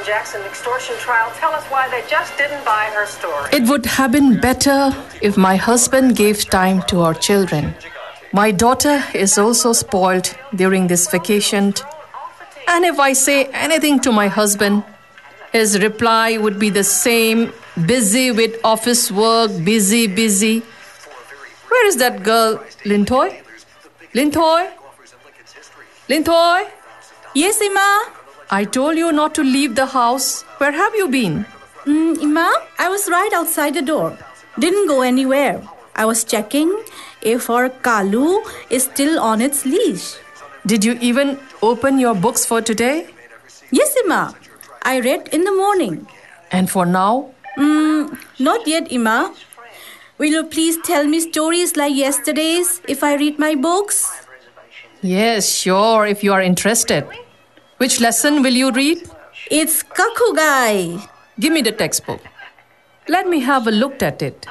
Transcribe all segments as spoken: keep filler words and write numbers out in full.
Jackson extortion trial tell us why they just didn't buy her story. It would have been better if my husband gave time to our children. My daughter is also spoiled during this vacation. And if I say anything to my husband, his reply would be the same, busy with office work, busy, busy. Where is that girl, Lintoy? Lintoy? Lintoy? Yes, Ima? I told you not to leave the house. Where have you been? Mm, Ima, I was right outside the door. Didn't go anywhere. I was checking if our Kalu is still on its leash. Did you even open your books for today? Yes, Ima. I read in the morning. And for now? Mm, not yet, Ima. Will you please tell me stories like yesterday's if I read my books? Yes, sure, if you are interested. Which lesson will you read? It's Kakugai. Give me the textbook. Let me have a look at it.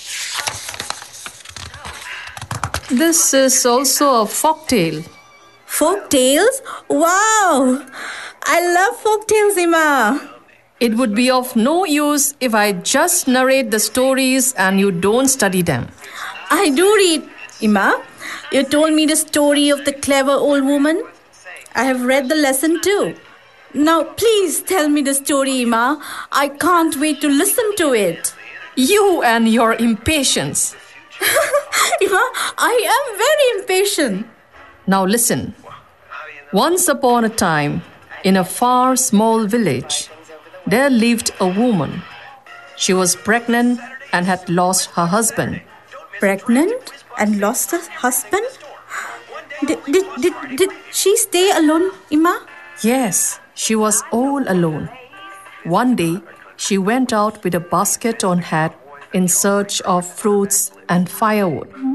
This is also a folk tale. Folk tales? Wow! I love folk tales, Ima. It would be of no use if I just narrate the stories and you don't study them. I do read, Ima. You told me the story of the clever old woman. I have read the lesson too. Now, please tell me the story, Ima. I can't wait to listen to it. You and your impatience. Ima, I am very impatient. Now listen. Once upon a time, in a far small village, there lived a woman. She was pregnant and had lost her husband. Pregnant and lost her husband? Did, did, did, did she stay alone, Ima? Yes, she was all alone. One day, she went out with a basket on head in search of fruits and firewood.